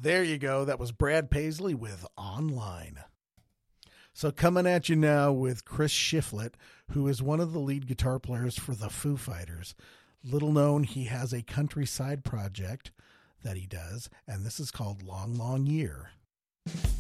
There you go. That was Brad Paisley with Online. So coming at you now with Chris Shiflett, who is one of the lead guitar players for the Foo Fighters. Little known, he has a countryside project that he does, and this is called Long, Long Year.